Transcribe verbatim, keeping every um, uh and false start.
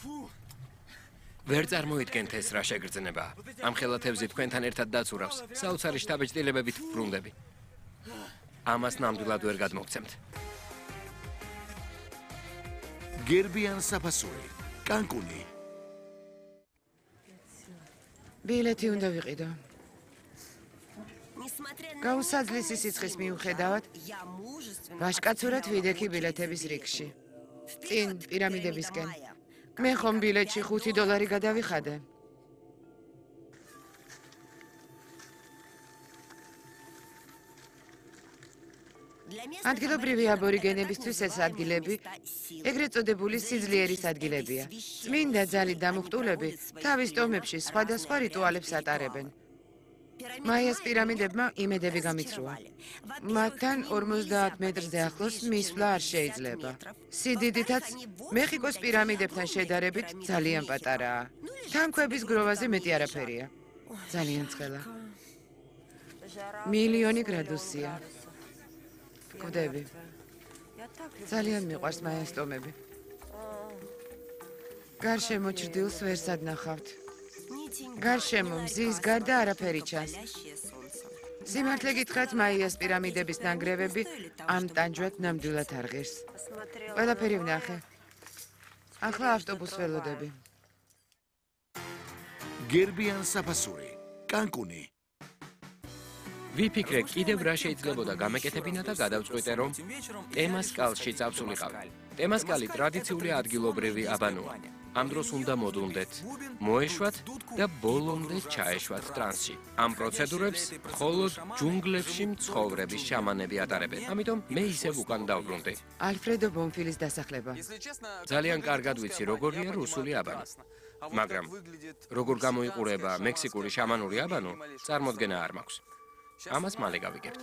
ვერ წარმოიდგენთ ეს რა შეგრძნებაა. ამ ხელათებზე თქვენთან ერთად დაცურავს. საოცარი შთაბეჭდილებებით ბრუნდები. ამას ნამდვილად ვერ გადმოგცემთ. გერბიან საფასური, კანკუნი. ბილეთი უნდა ვიყიდო. გაუსაძლისი სიცხის მიუხედავად, ვაშკაცურად ვიდექი ბილეთების რიგში. წინ პირამიდებისკენ. მე ხომ ბილეთში ხუთი დოლარი გადავიხადე. ადგილობრივი აბორიგენებისთვის ეს ადგილები ეგრეთ წოდებული სიძლიერის ადგილებია. წმინდა ძალით დამუხტულები თავის ტომებში სხვადასხვა რიტუალებს ატარებენ. მაიას პირამიდებმა იმედები გამიცრუა. მათთან ორმოცდაათ მეტრზე ახლოს მისვლა არ შეიძლება. სიდიდითაც მეხიკოს პირამიდებთან შედარებით ძალიან პატარაა. თანქვების გროვაზე მეტი არაფერია. ძალიან ცხელა. მილიონი გრადუსია. გვდები. ძალიან მიყვარს მაიას ტომები. გარშემო ჭრდილს ვერ სადნახავთ. გარშემო მზის გარდა არაფერი ჩანს. სიმართლე გითხრათ, მაიას პირამიდების ნანგრევები ამ ტანჯვად ნამდვილად არ ღირს. ყველაფერი ვნახე. ახლა ავტობუსს ველოდები. გერბიან საფასური, კანკუნი. ვიფიქრე, კიდევ რა შეიძლებოდა გამეკეთებინა და გადავწყვიტე, რომ ტემასკალში წავსულიყავი. ტემასკალი ტრადიციული ადგილობრივი აბანოა. ამ დროს უნდა მოდუნდეთ, მოეშვათ და ბოლომდე ჩაეშვათ ტრანსში. ამ პროცედურებს მხოლოდ ჯუნგლებში მცხოვრები შამანები ატარებენ. ამიტომ მე ისევ უკან დავბრუნდი. ალფრედო ბონფილის დასახლება. ძალიან კარგად ვიცი, როგორია რუსული აბანო. მაგრამ როგორ გამოიყურება მექსიკური შამანური აბანო, წარმოდგენა არ მაქვს. ამას მალე გავიგებთ.